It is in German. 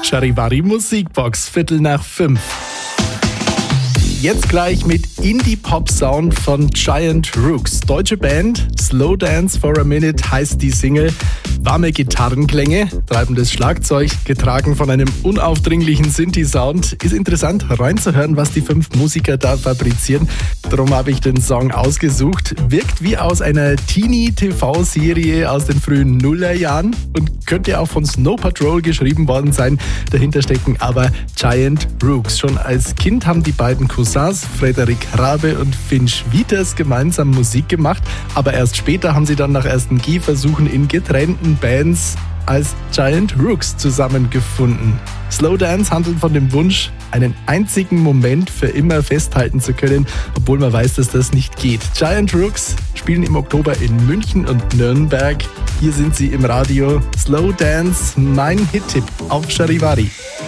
Charivari Musikbox, 4:45. Jetzt gleich mit Indie-Pop-Sound von Giant Rooks. Deutsche Band, Slow Dance for a Minute heißt die Single. Warme Gitarrenklänge, treibendes Schlagzeug, getragen von einem unaufdringlichen Synthi-Sound. Ist interessant reinzuhören, was die 5 Musiker da fabrizieren. Darum habe ich den Song ausgesucht. Wirkt wie aus einer Teenie-TV-Serie aus den frühen Nullerjahren und könnte auch von Snow Patrol geschrieben worden sein. Dahinter stecken aber Giant Rooks. Schon als Kind haben die beiden Cousins Frederik Rabe und Finn Schwieters gemeinsam Musik gemacht, aber erst später haben sie dann nach ersten Gehversuchen in getrennten Bands als Giant Rooks zusammengefunden. Slow Dance handelt von dem Wunsch, einen einzigen Moment für immer festhalten zu können, obwohl man weiß, dass das nicht geht. Giant Rooks spielen im Oktober in München und Nürnberg. Hier sind sie im Radio. Slow Dance, mein Hit-Tipp auf Charivari.